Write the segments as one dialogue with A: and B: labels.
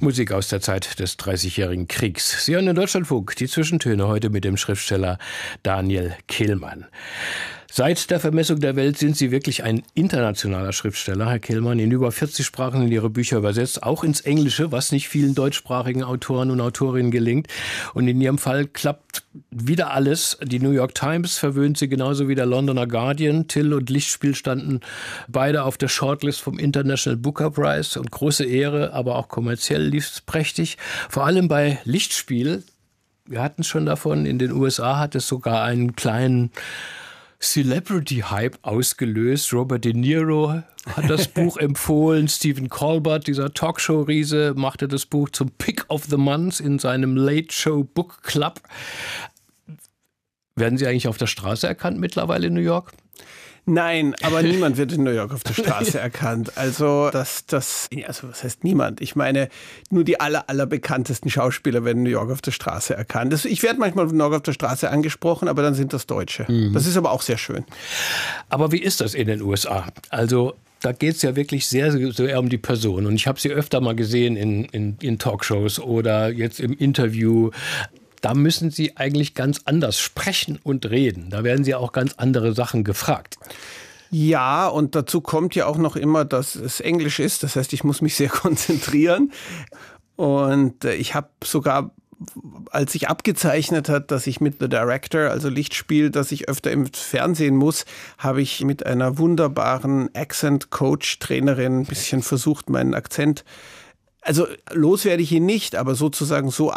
A: Musik aus der Zeit des Dreißigjährigen Kriegs. Sie hören in Deutschlandfunk die Zwischentöne heute mit dem Schriftsteller Daniel Kehlmann. Seit der Vermessung der Welt sind Sie wirklich ein internationaler Schriftsteller, Herr Kehlmann, in über 40 Sprachen in Ihre Bücher übersetzt, auch ins Englische, was nicht vielen deutschsprachigen Autoren und Autorinnen gelingt. Und in Ihrem Fall klappt wieder alles. Die New York Times verwöhnt Sie genauso wie der Londoner Guardian. Till und Lichtspiel standen beide auf der Shortlist vom International Booker Prize und große Ehre, aber auch kommerziell lief es prächtig. Vor allem bei Lichtspiel, wir hatten es schon davon, in den USA hat es sogar einen kleinen Celebrity-Hype ausgelöst. Robert De Niro hat das Buch empfohlen. Stephen Colbert, dieser Talkshow-Riese, machte das Buch zum Pick of the Month in seinem Late Show Book Club. Werden Sie eigentlich auf der Straße erkannt mittlerweile in New York?
B: Nein, aber niemand wird in New York auf der Straße erkannt. Also was heißt niemand? Ich meine, nur die allerbekanntesten Schauspieler werden in New York auf der Straße erkannt. Ich werde manchmal in New York auf der Straße angesprochen, aber dann sind das Deutsche. Das ist aber auch sehr schön.
A: Aber wie ist das in den USA? Also da geht es ja wirklich sehr um die Person. Und ich habe sie öfter mal gesehen in Talkshows oder jetzt im Interview. Da müssen Sie eigentlich ganz anders sprechen und reden. Da werden Sie auch ganz andere Sachen gefragt.
B: Ja, und dazu kommt ja auch noch immer, dass es Englisch ist. Das heißt, ich muss mich sehr konzentrieren. Und ich habe sogar, als sich abgezeichnet hat, dass ich mit The Director, also Lichtspiel, dass ich öfter im Fernsehen muss, habe ich mit einer wunderbaren Accent-Coach-Trainerin ein bisschen versucht, meinen Akzent, also los werde ich ihn nicht, aber sozusagen so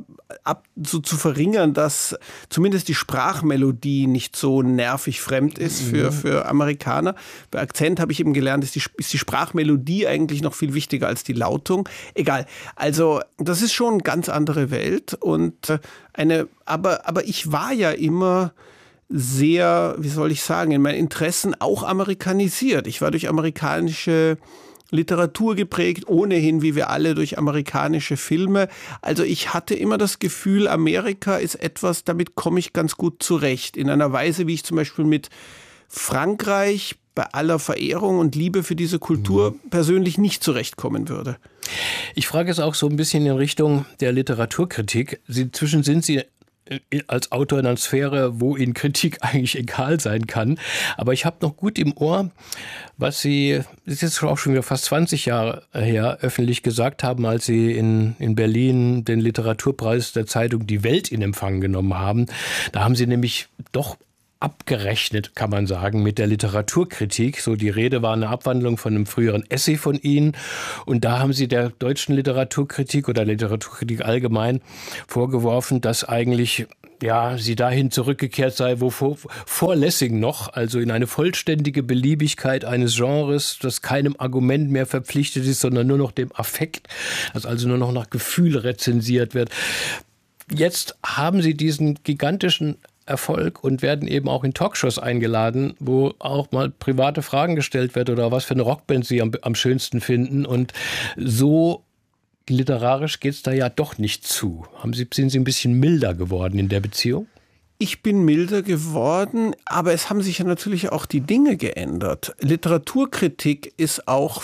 B: zu verringern, dass zumindest die Sprachmelodie nicht so nervig fremd ist für Amerikaner. Bei Akzent habe ich eben gelernt, ist die Sprachmelodie eigentlich noch viel wichtiger als die Lautung. Egal. Also das ist schon eine ganz andere Welt und aber ich war ja immer sehr, wie soll ich sagen, in meinen Interessen auch amerikanisiert. Ich war durch amerikanische Literatur geprägt, ohnehin wie wir alle durch amerikanische Filme. Also ich hatte immer das Gefühl, Amerika ist etwas, damit komme ich ganz gut zurecht. In einer Weise, wie ich zum Beispiel mit Frankreich bei aller Verehrung und Liebe für diese Kultur persönlich nicht zurechtkommen würde.
A: Ich frage es auch so ein bisschen in Richtung der Literaturkritik. Inzwischen sind Sie als Autor in einer Sphäre, wo Ihnen Kritik eigentlich egal sein kann. Aber ich habe noch gut im Ohr, was Sie, das ist jetzt auch schon wieder fast 20 Jahre her, öffentlich gesagt haben, als Sie in Berlin den Literaturpreis der Zeitung Die Welt in Empfang genommen haben. Da haben Sie nämlich doch abgerechnet, kann man sagen, mit der Literaturkritik. So, die Rede war eine Abwandlung von einem früheren Essay von Ihnen. Und da haben Sie der deutschen Literaturkritik oder Literaturkritik allgemein vorgeworfen, dass eigentlich sie dahin zurückgekehrt sei, wo vor Lessing noch, also in eine vollständige Beliebigkeit eines Genres, das keinem Argument mehr verpflichtet ist, sondern nur noch dem Affekt, das also nur noch nach Gefühl rezensiert wird. Jetzt haben Sie diesen gigantischen Erfolg und werden eben auch in Talkshows eingeladen, wo auch mal private Fragen gestellt werden oder was für eine Rockband Sie am schönsten finden. Und so literarisch geht es da ja doch nicht zu. Sind Sie ein bisschen milder geworden in der Beziehung?
B: Ich bin milder geworden, aber es haben sich ja natürlich auch die Dinge geändert. Literaturkritik ist auch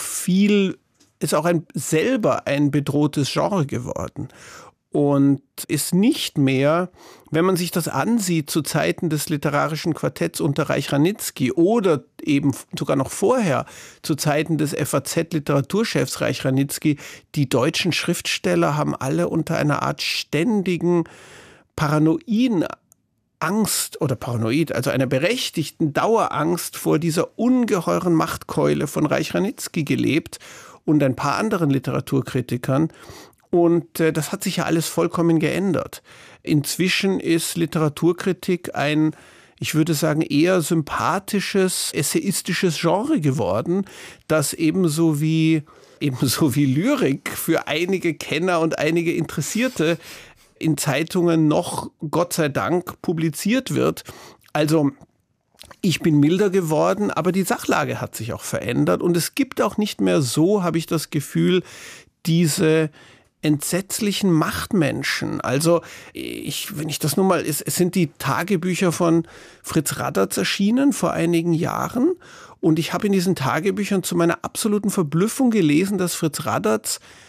B: selber ein bedrohtes Genre geworden. Und ist nicht mehr, wenn man sich das ansieht, zu Zeiten des literarischen Quartetts unter Reich Ranitzky oder eben sogar noch vorher, zu Zeiten des FAZ-Literaturchefs Reich Ranitzky, die deutschen Schriftsteller haben alle unter einer Art ständigen paranoiden Angst oder paranoid, also einer berechtigten Dauerangst vor dieser ungeheuren Machtkeule von Reich Ranitzky gelebt und ein paar anderen Literaturkritikern. Und das hat sich ja alles vollkommen geändert. Inzwischen ist Literaturkritik ich würde sagen, eher sympathisches, essayistisches Genre geworden, das ebenso wie Lyrik für einige Kenner und einige Interessierte in Zeitungen noch, Gott sei Dank, publiziert wird. Also ich bin milder geworden, aber die Sachlage hat sich auch verändert. Und es gibt auch nicht mehr so, habe ich das Gefühl, diese entsetzlichen Machtmenschen. Also wenn ich das nur mal, es sind die Tagebücher von Fritz Raddatz erschienen vor einigen Jahren und ich habe in diesen Tagebüchern zu meiner absoluten Verblüffung gelesen, dass Fritz Raddatz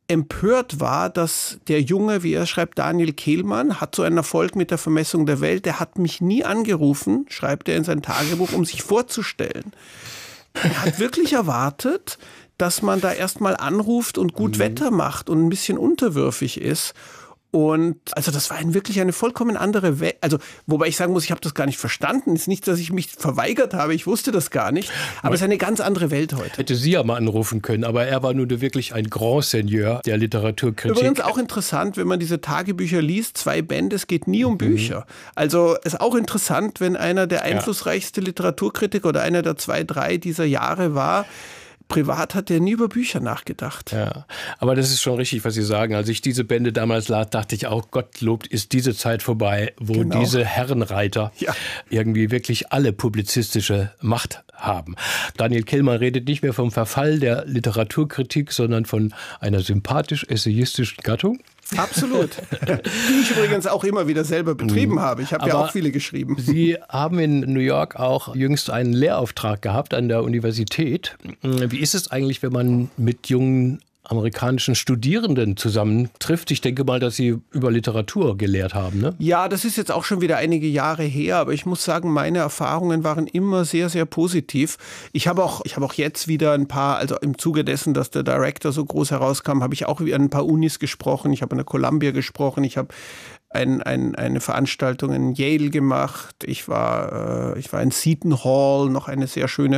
B: empört war, dass der Junge, wie er schreibt, Daniel Kehlmann, hat so einen Erfolg mit der Vermessung der Welt. Der hat mich nie angerufen, schreibt er in sein Tagebuch, um sich vorzustellen. Er hat wirklich erwartet, dass man da erstmal anruft und gut Wetter macht und ein bisschen unterwürfig ist. Und also das war wirklich eine vollkommen andere Welt. Also, wobei ich sagen muss, ich habe das gar nicht verstanden. Es ist nicht, dass ich mich verweigert habe, ich wusste das gar nicht. Aber es ist eine ganz andere Welt heute.
A: Hätte Sie ja mal anrufen können, aber er war nun wirklich ein Grand Seigneur der Literaturkritik.
B: Übrigens auch interessant, wenn man diese Tagebücher liest, 2 Bände, es geht nie um Bücher. Also ist auch interessant, wenn einer der einflussreichste Literaturkritiker oder einer der 2, 3 dieser Jahre war. Privat hat er nie über Bücher nachgedacht.
A: Ja, aber das ist schon richtig, was Sie sagen. Als ich diese Bände damals las, dachte ich auch, Gottlob ist diese Zeit vorbei, wo diese Herrenreiter irgendwie wirklich alle publizistische Macht haben. Daniel Kehlmann redet nicht mehr vom Verfall der Literaturkritik, sondern von einer sympathisch-essayistischen Gattung.
B: Absolut. Die ich übrigens auch immer wieder selber betrieben habe. Ich habe ja auch viele geschrieben.
A: Sie haben in New York auch jüngst einen Lehrauftrag gehabt an der Universität. Wie ist es eigentlich, wenn man mit jungen amerikanischen Studierenden zusammentrifft? Ich denke mal, dass Sie über Literatur gelehrt haben, ne?
B: Ja, das ist jetzt auch schon wieder einige Jahre her, aber ich muss sagen, meine Erfahrungen waren immer sehr, sehr positiv. Ich habe auch jetzt wieder ein paar, also im Zuge dessen, dass der Director so groß herauskam, habe ich auch an ein paar Unis gesprochen. Ich habe an der Columbia gesprochen, ich habe eine Veranstaltung in Yale gemacht. Ich war in Seton Hall, noch eine sehr schöne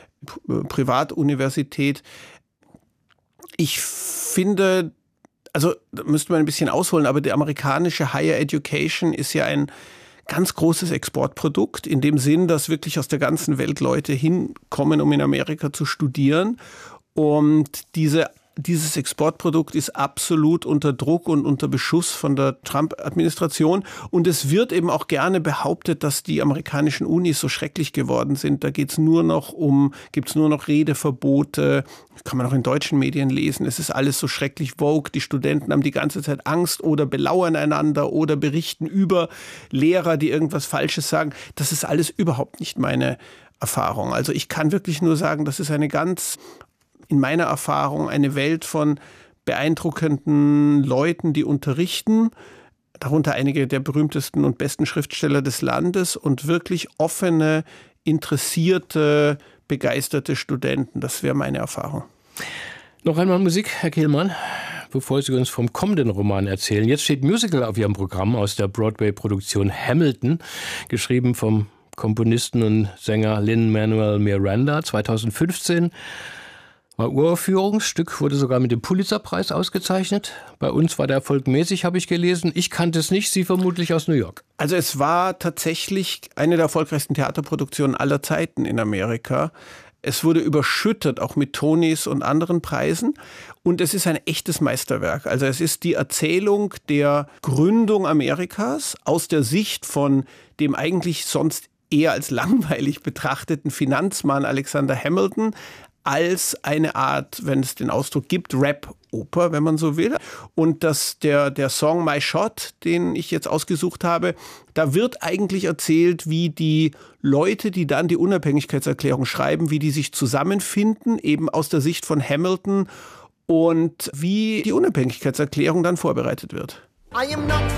B: Privatuniversität. Ich finde, also da müsste man ein bisschen ausholen, aber die amerikanische Higher Education ist ja ein ganz großes Exportprodukt, in dem Sinn, dass wirklich aus der ganzen Welt Leute hinkommen, um in Amerika zu studieren. Und dieses Exportprodukt ist absolut unter Druck und unter Beschuss von der Trump-Administration. Und es wird eben auch gerne behauptet, dass die amerikanischen Unis so schrecklich geworden sind. Da gibt's nur noch Redeverbote. Kann man auch in deutschen Medien lesen. Es ist alles so schrecklich vogue. Die Studenten haben die ganze Zeit Angst oder belauern einander oder berichten über Lehrer, die irgendwas Falsches sagen. Das ist alles überhaupt nicht meine Erfahrung. Also ich kann wirklich nur sagen, das ist in meiner Erfahrung eine Welt von beeindruckenden Leuten, die unterrichten, darunter einige der berühmtesten und besten Schriftsteller des Landes und wirklich offene, interessierte, begeisterte Studenten. Das wäre meine Erfahrung.
A: Noch einmal Musik, Herr Kehlmann, bevor Sie uns vom kommenden Roman erzählen. Jetzt steht Musical auf Ihrem Programm aus der Broadway-Produktion Hamilton, geschrieben vom Komponisten und Sänger Lin-Manuel Miranda, 2015. War Uraufführungsstück, wurde sogar mit dem Pulitzerpreis ausgezeichnet. Bei uns war der Erfolg mäßig, habe ich gelesen. Ich kannte es nicht, Sie vermutlich aus New York.
B: Also es war tatsächlich eine der erfolgreichsten Theaterproduktionen aller Zeiten in Amerika. Es wurde überschüttet, auch mit Tonys und anderen Preisen. Und es ist ein echtes Meisterwerk. Also es ist die Erzählung der Gründung Amerikas aus der Sicht von dem eigentlich sonst eher als langweilig betrachteten Finanzmann Alexander Hamilton, als eine Art, wenn es den Ausdruck gibt, Rap-Oper, wenn man so will. Und der Song My Shot, den ich jetzt ausgesucht habe, da wird eigentlich erzählt, wie die Leute, die dann die Unabhängigkeitserklärung schreiben, wie die sich zusammenfinden, eben aus der Sicht von Hamilton und wie die Unabhängigkeitserklärung dann vorbereitet wird.
C: I am not